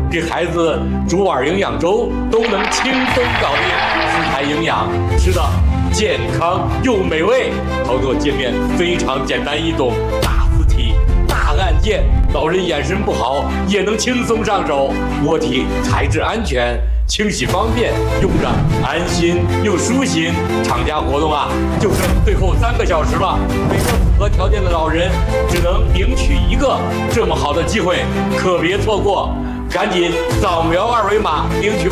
给孩子煮碗营养粥都能轻松搞定，食材营养，吃的健康又美味，操作界面非常简单易懂，大字体大按键，老人眼神不好也能轻松上手，窝体材质安全，清洗方便，用着安心又舒心。厂家活动啊，就剩最后3个小时了，每个符合条件的老人只能领取1个，这么好的机会可别错过，赶紧扫描2维码领取。